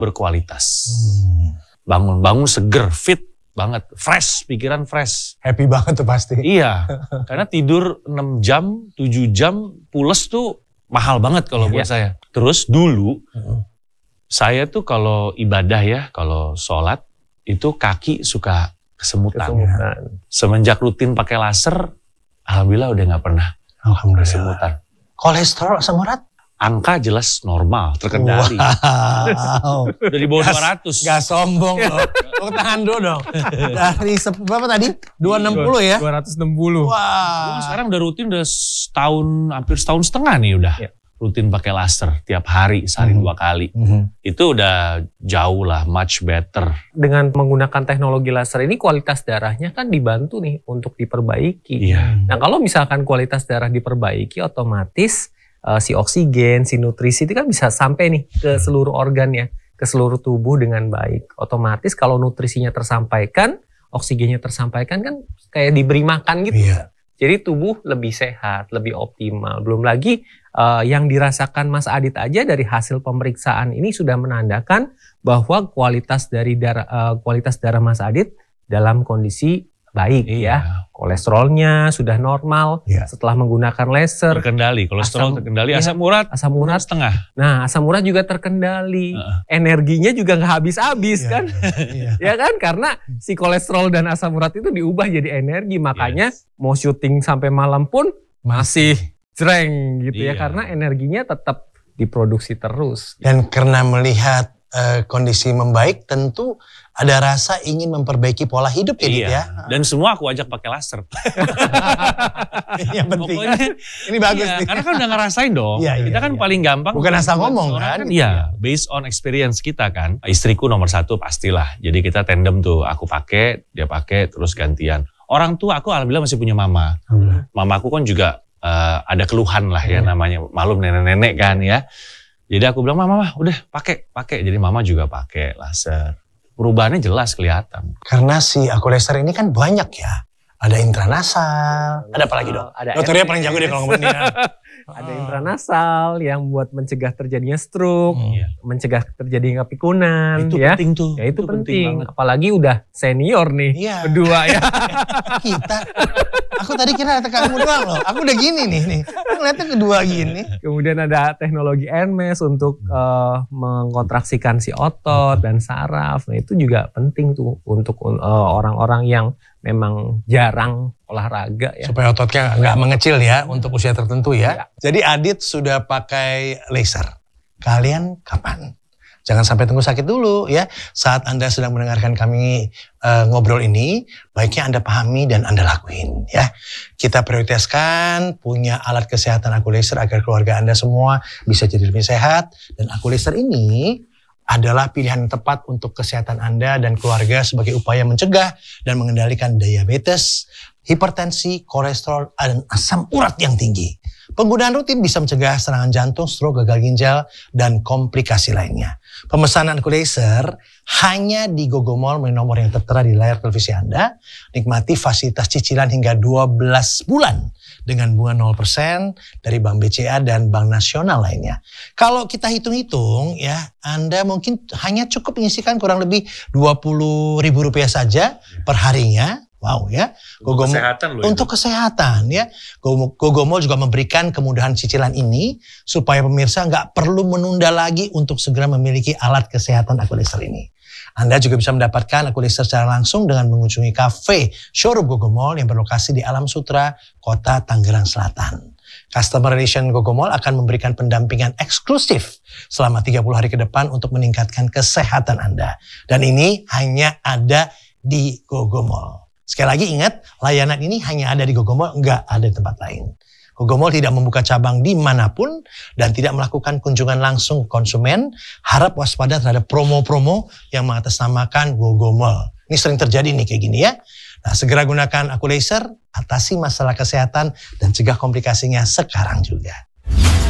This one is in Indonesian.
berkualitas. Bangun-bangun seger, fit banget, fresh, pikiran fresh. Happy banget tuh pasti. Iya, karena tidur 6 jam, 7 jam, pules tuh mahal banget kalau buat saya. Terus dulu, saya tuh kalau ibadah ya, kalau sholat, itu kaki suka kesemutan. Semenjak rutin pakai laser, alhamdulillah udah gak pernah kesemutan. Kolesterol, asam urat? Angka jelas normal, terkendali. Wow. Udah di bawah 200. Gak sombong loh. Tepuk tangan dulu dong. Dari berapa tadi? 260 ya? 260. Wah. Sekarang udah rutin, udah hampir setahun setengah nih udah. Rutin pakai laser tiap hari, sehari 2 kali. Itu udah jauh lah, much better. Dengan menggunakan teknologi laser ini kualitas darahnya kan dibantu nih untuk diperbaiki. Iya. Nah kalau misalkan kualitas darah diperbaiki, otomatis si oksigen, si nutrisi itu kan bisa sampai nih ke seluruh organ ya, ke seluruh tubuh dengan baik. Otomatis kalau nutrisinya tersampaikan, oksigennya tersampaikan kan kayak diberi makan gitu. Iya. Jadi tubuh lebih sehat, lebih optimal. Belum lagi yang dirasakan Mas Adit aja dari hasil pemeriksaan ini sudah menandakan bahwa kualitas darah Mas Adit dalam kondisi baik ya. Kolesterolnya sudah normal setelah menggunakan laser. Terkendali, kolesterol terkendali, asam urat setengah. Nah, asam urat juga terkendali. Energinya juga nggak habis-habis kan. Ya kan, karena si kolesterol dan asam urat itu diubah jadi energi. Makanya mau syuting sampai malam pun masih jreng gitu ya. Karena energinya tetap diproduksi terus. Dan karena melihat kondisi membaik, tentu ada rasa ingin memperbaiki pola hidup ya. Dan semua aku ajak pakai laser. Yang penting. Pokoknya, ini bagus nih. Karena kan udah ngerasain dong. Kita kan paling gampang. Bukan asal ngomong kan. Iya, based on experience kita kan. Istriku nomor 1 pastilah. Jadi kita tandem tuh. Aku pakai, dia pakai, terus gantian. Orang tua aku alhamdulillah masih punya mama. Mamaku kan juga ada keluhan lah ya namanya. Malum nenek-nenek kan ya. Jadi aku bilang, mama udah pakai. Jadi mama juga pakai laser. Perubahannya jelas kelihatan. Karena si Aqualaser ini kan banyak ya. Ada intranasal, ada apa lagi dong? Dokternya paling jago deh kalau ngomongin ya. Ada intranasal yang buat mencegah terjadinya stroke, mencegah terjadinya pikunan. Itu penting tuh. Ya itu penting. Apalagi udah senior nih, berdua ya. Kita. Aku tadi kira kamu doang loh. Aku udah gini nih. Aku ngeliatnya kedua gini. Kemudian ada teknologi NMES untuk mengkontraksikan si otot dan saraf. Nah itu juga penting tuh untuk orang-orang yang memang jarang olahraga ya. Supaya ototnya nggak mengecil ya untuk usia tertentu ya. Jadi Adit sudah pakai laser. Kalian kapan? Jangan sampai tunggu sakit dulu ya. Saat Anda sedang mendengarkan kami ngobrol ini, baiknya Anda pahami dan Anda lakuin ya. Kita prioritaskan punya alat kesehatan Aqualaser agar keluarga Anda semua bisa jadi lebih sehat. Dan Aqualaser ini adalah pilihan yang tepat untuk kesehatan Anda dan keluarga sebagai upaya mencegah dan mengendalikan diabetes, hipertensi, kolesterol, dan asam urat yang tinggi. Penggunaan rutin bisa mencegah serangan jantung, stroke, gagal ginjal, dan komplikasi lainnya. Pemesanan Aqualaser hanya di Gogomall melalui nomor yang tertera di layar televisi Anda. Nikmati fasilitas cicilan hingga 12 bulan dengan bunga 0% dari Bank BCA dan Bank Nasional lainnya. Kalau kita hitung-hitung ya, Anda mungkin hanya cukup menyisihkan kurang lebih Rp20.000 saja per harinya. Wow ya, untuk kesehatan ya. Gogomall juga memberikan kemudahan cicilan ini supaya pemirsa nggak perlu menunda lagi untuk segera memiliki alat kesehatan Aqualaser ini. Anda juga bisa mendapatkan Aqualaser secara langsung dengan mengunjungi kafe showroom Gogomall yang berlokasi di Alam Sutra, Kota Tangerang Selatan. Customer Relation Gogomall akan memberikan pendampingan eksklusif selama 30 hari ke depan untuk meningkatkan kesehatan Anda. Dan ini hanya ada di Gogomall. Sekali lagi ingat, layanan ini hanya ada di Gogomall, nggak ada di tempat lain. Gogomall tidak membuka cabang dimanapun dan tidak melakukan kunjungan langsung ke konsumen. Harap waspada terhadap promo-promo yang mengatasnamakan Gogomall. Ini sering terjadi nih kayak gini ya. Nah, segera gunakan Aqualaser, atasi masalah kesehatan dan cegah komplikasinya sekarang juga.